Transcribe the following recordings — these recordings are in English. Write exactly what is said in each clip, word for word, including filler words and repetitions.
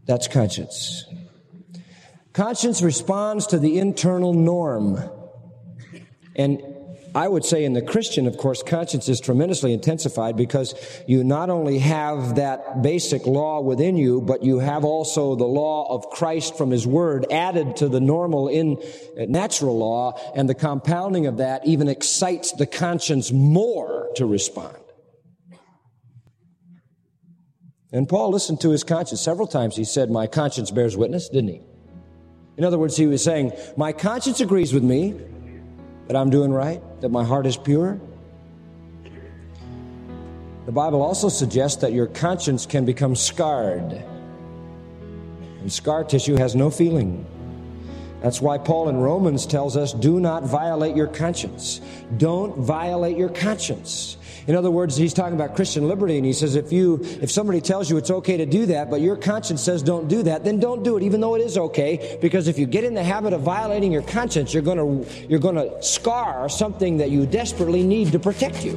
That's conscience. Conscience responds to the internal norm. And I would say in the Christian, of course, conscience is tremendously intensified because you not only have that basic law within you, but you have also the law of Christ from His Word added to the normal in natural law, and the compounding of that even excites the conscience more to respond. And Paul listened to his conscience. Several times he said, my conscience bears witness, didn't he? In other words, he was saying, my conscience agrees with me that I'm doing right, that my heart is pure. The Bible also suggests that your conscience can become scarred. And scar tissue has no feeling. That's why Paul in Romans tells us, do not violate your conscience. Don't violate your conscience. In other words, he's talking about Christian liberty, and he says if you, if somebody tells you it's okay to do that, but your conscience says don't do that, then don't do it, even though it is okay, because if you get in the habit of violating your conscience, you're going to, you're going to scar something that you desperately need to protect you.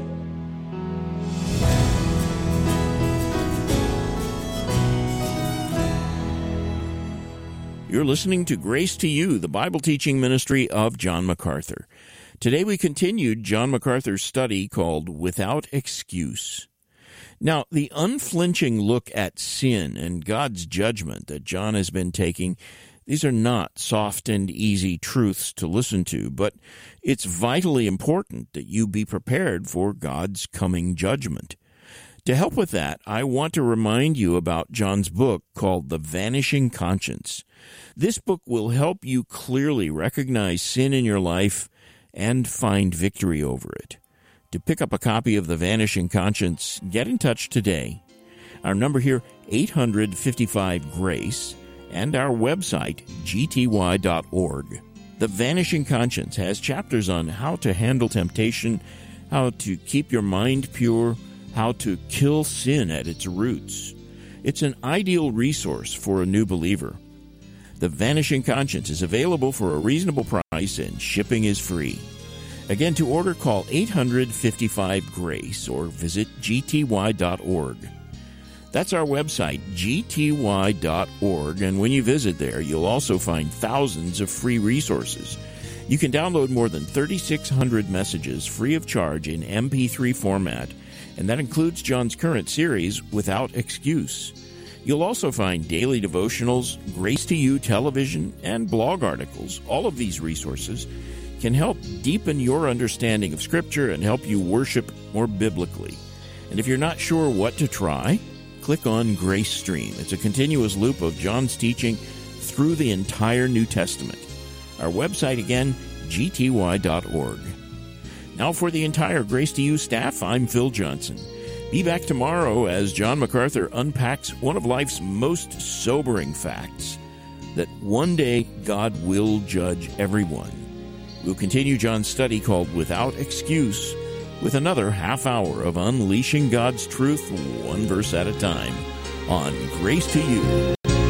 You're listening to Grace to You, the Bible teaching ministry of John MacArthur. Today we continued John MacArthur's study called Without Excuse. Now, the unflinching look at sin and God's judgment that John has been taking, these are not soft and easy truths to listen to, but it's vitally important that you be prepared for God's coming judgment. To help with that, I want to remind you about John's book called The Vanishing Conscience. This book will help you clearly recognize sin in your life and find victory over it. To pick up a copy of The Vanishing Conscience, get in touch today. Our number here, eight hundred fifty-five GRACE, and our website, g t y dot org. The Vanishing Conscience has chapters on how to handle temptation, how to keep your mind pure, how to kill sin at its roots. It's an ideal resource for a new believer. The Vanishing Conscience is available for a reasonable price and shipping is free. Again, to order, call eight hundred fifty-five GRACE or visit g t y dot org. That's our website, g t y dot org, and when you visit there, you'll also find thousands of free resources. You can download more than thirty-six hundred messages free of charge in M P three format, and that includes John's current series, Without Excuse. You'll also find daily devotionals, Grace to You television, and blog articles. All of these resources can help deepen your understanding of Scripture and help you worship more biblically. And if you're not sure what to try, click on Grace Stream. It's a continuous loop of John's teaching through the entire New Testament. Our website again, g t y dot org. Now for the entire Grace to You staff, I'm Phil Johnson. Be back tomorrow as John MacArthur unpacks one of life's most sobering facts, that one day God will judge everyone. We'll continue John's study called Without Excuse with another half hour of unleashing God's truth one verse at a time on Grace to You.